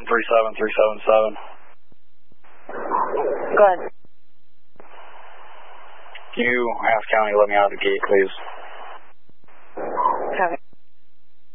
37377. Go ahead. Can you ask County to let me out of the gate, please? Copy.